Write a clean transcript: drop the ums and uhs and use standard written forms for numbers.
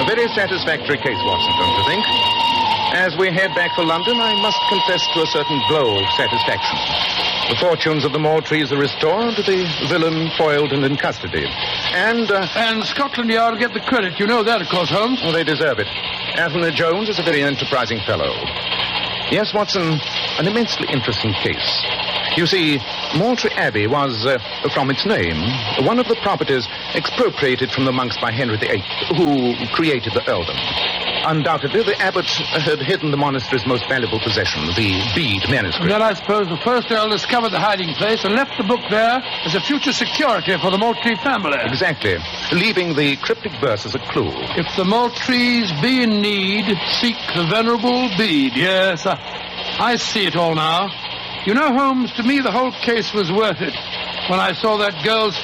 very satisfactory case, Watson, don't you think? As we head back for London, I must confess to a certain glow of satisfaction. The fortunes of the Maltrees are restored, the villain foiled and in custody. And Scotland Yard get the credit. You know that, of course, Holmes. Well, they deserve it. Anthony Jones is a very enterprising fellow. Yes, Watson, an immensely interesting case. You see, Maltree Abbey was, from its name, one of the properties expropriated from the monks by Henry VIII, who created the earldom. Undoubtedly, the abbot had hidden the monastery's most valuable possession, the bead manuscript. And then I suppose the first earl discovered the hiding place and left the book there as a future security for the Maltree family. Exactly, leaving the cryptic verse as a clue. If the Maltrees be in need, seek the venerable bead. Yes, I see it all now. You know, Holmes, to me the whole case was worth it when I saw that girl's